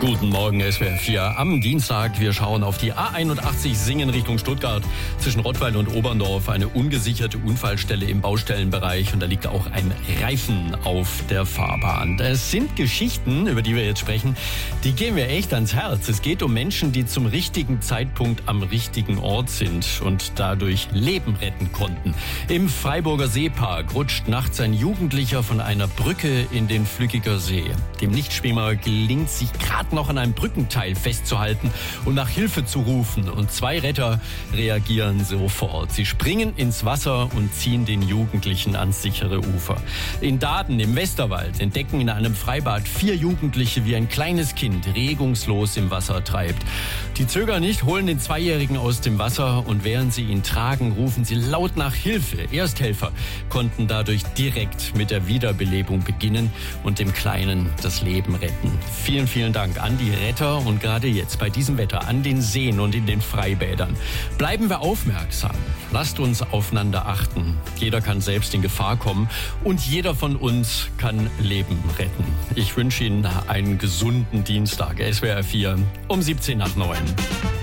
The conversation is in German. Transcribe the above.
Guten Morgen, SWR 4 am Dienstag. Wir schauen auf die A81 Singen Richtung Stuttgart. Zwischen Rottweil und Oberndorf eine ungesicherte Unfallstelle im Baustellenbereich. Und da liegt auch ein Reifen auf der Fahrbahn. Das sind Geschichten, über die wir jetzt sprechen, die gehen mir echt ans Herz. Es geht um Menschen, die zum richtigen Zeitpunkt am richtigen Ort sind und dadurch Leben retten konnten. Im Freiburger Seepark rutscht nachts ein Jugendlicher von einer Brücke in den Flückiger See. Dem Nichtschwimmer gelingt sich gerade noch an einem Brückenteil festzuhalten und nach Hilfe zu rufen. Und 2 Retter reagieren sofort. Sie springen ins Wasser und ziehen den Jugendlichen ans sichere Ufer. In Daden im Westerwald entdecken in einem Freibad 4 Jugendliche, wie ein kleines Kind regungslos im Wasser treibt. Die zögern nicht, holen den 2-Jährigen aus dem Wasser und während sie ihn tragen, rufen sie laut nach Hilfe. Ersthelfer konnten dadurch direkt mit der Wiederbelebung beginnen und dem Kleinen das Leben retten. Vielen, vielen Dank an die Retter und gerade jetzt bei diesem Wetter an den Seen und in den Freibädern. Bleiben wir aufmerksam. Lasst uns aufeinander achten. Jeder kann selbst in Gefahr kommen und jeder von uns kann Leben retten. Ich wünsche Ihnen einen gesunden Dienstag. SWR 4 um 7:17.